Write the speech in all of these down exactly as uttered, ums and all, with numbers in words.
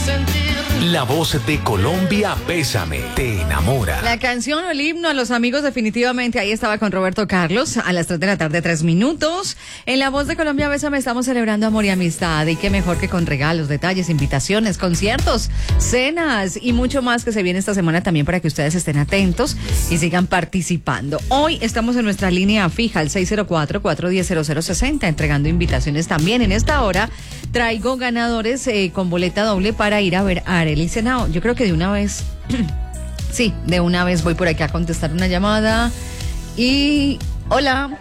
La voz de Colombia, Bésame, te enamora. La canción o el himno a los amigos, definitivamente. Ahí estaba con Roberto Carlos a las tres de la tarde, tres minutos. En La voz de Colombia, Bésame, estamos celebrando amor y amistad. Y qué mejor que con regalos, detalles, invitaciones, conciertos, cenas y mucho más que se viene esta semana también para que ustedes estén atentos y sigan participando. Hoy estamos en nuestra línea fija, el seis cero cuatro, cuatro uno cero, cero cero seis cero, entregando invitaciones también. En esta hora traigo ganadores eh, con boleta doble para ir a ver a Arelis Henao. Yo creo que de una vez, sí, de una vez voy por aquí a contestar una llamada. Y, hola.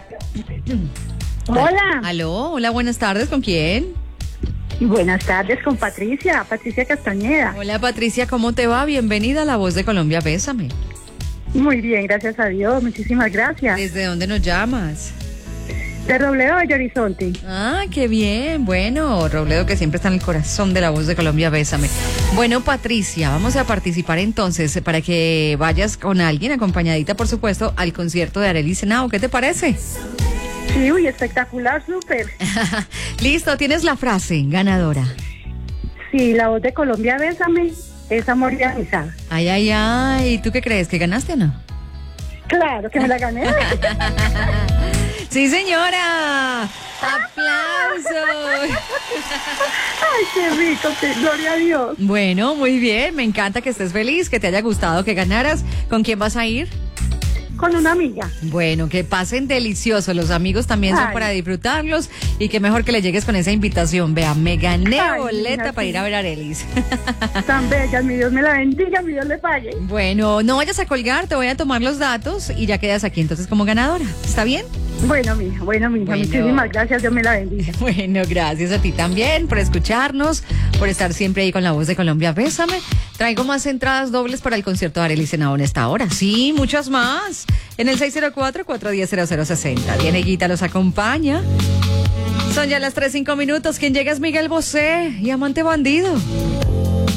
Hola. Aló, hola, buenas tardes, ¿con quién? Buenas tardes, con Patricia, Patricia Castañeda. Hola Patricia, ¿cómo te va? Bienvenida a La Voz de Colombia, Bésame. Muy bien, gracias a Dios, muchísimas gracias. ¿Desde dónde nos llamas? De Robledo de Horizonte. Ah, qué bien, bueno, Robledo que siempre está en el corazón de La Voz de Colombia, Bésame. Bueno, Patricia, vamos a participar entonces para que vayas con alguien, acompañadita por supuesto, al concierto de Arelis Henao. ¿Qué te parece? Sí, uy, espectacular, súper. Listo, tienes la frase ganadora. Sí, La Voz de Colombia, Bésame, es amor y amistad. Ay, ay, ay, ¿tú qué crees? ¿Que ganaste o no? Claro, que me la gané. ¡Sí, señora! ¡Aplausos! Ay, qué rico, qué gloria a Dios. Bueno, muy bien, me encanta que estés feliz, que te haya gustado, que ganaras. ¿Con quién vas a ir? Con una amiga. Bueno, que pasen delicioso. Los amigos también son Ay. para disfrutarlos y que mejor que le llegues con esa invitación. Vea, me gané Ay, boleta mira, para sí. ir a ver a Arelis. Tan bellas, mi Dios me la bendiga, mi Dios le pague. Bueno, no vayas a colgar, te voy a tomar los datos y ya quedas aquí entonces como ganadora. ¿Está bien? Bueno, mija, bueno, mija, Bueno. muchísimas gracias, Dios me la bendiga. Bueno, gracias a ti también por escucharnos, por estar siempre ahí con La Voz de Colombia. Bésame. Traigo más entradas dobles para el concierto de Arelis Henao en esta hora. Sí, muchas más. En el seis cero cuatro, cuatro uno cero, cero cero seis cero. Dieneguita los acompaña. Son ya las tres, cinco minutos. Quien llega es Miguel Bosé y Amante Bandido.